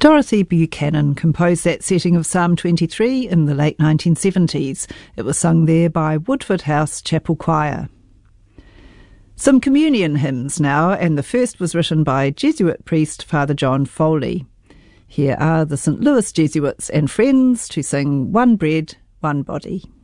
Dorothy Buchanan composed that setting of Psalm 23 in the late 1970s. It was sung there by Woodford House Chapel Choir. Some communion hymns now, and the first was written by Jesuit priest Father John Foley. Here are the St. Louis Jesuits and Friends to sing One Bread, One Body.